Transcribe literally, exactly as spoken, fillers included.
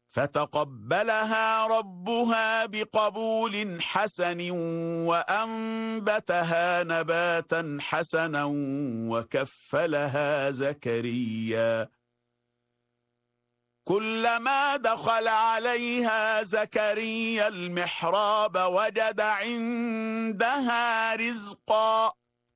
فتقبلها ربها بقبول حسن وأنبتها نباتا حسنا وكفلها زكريا. كلما دخل عليها زكريا المحراب وجد عندها رزقا